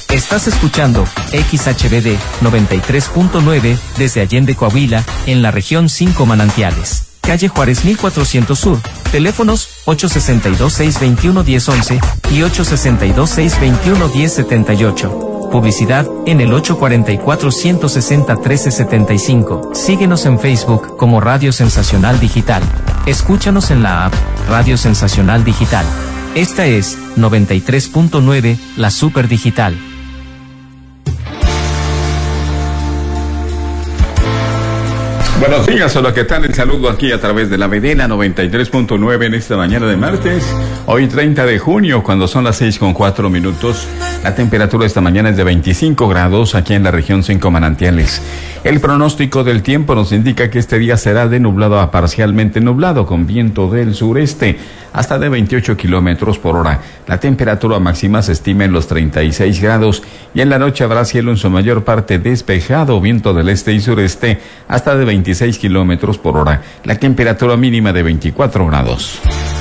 Estás escuchando XHBD 93.9 desde Allende, Coahuila, en la región 5 Manantiales. Calle Juárez 1400 Sur. Teléfonos 862-621-1011 y 862-621-1078. Publicidad en el 844-160-1375. Síguenos en Facebook como Radio Sensacional Digital. Escúchanos en la app Radio Sensacional Digital. Esta es 93.9, la Super Digital. Buenos días, hola, ¿qué tal? El saludo aquí a través de la Vedena 93.9 en esta mañana de martes, hoy 30 de junio, cuando son las 6:04. La temperatura esta mañana es de 25 grados aquí en la región 5 Manantiales. El pronóstico del tiempo nos indica que este día será de nublado a parcialmente nublado, con viento del sureste, hasta de 28 kilómetros por hora. La temperatura máxima se estima en los 36 grados y en la noche habrá cielo en su mayor parte despejado, viento del este y sureste, hasta de 26 kilómetros por hora. La temperatura mínima de 24 grados.